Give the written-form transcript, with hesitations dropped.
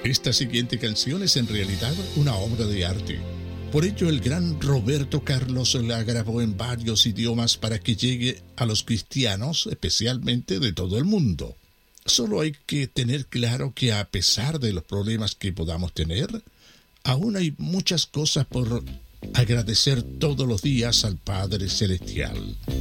Esta siguiente canción es en realidad una obra de arte. Por ello, el gran Roberto Carlos la grabó en varios idiomas para que llegue a los cristianos, especialmente de todo el mundo. Solo hay que tener claro que a pesar de los problemas que podamos tener, aún hay muchas cosas por agradecer todos los días al Padre Celestial.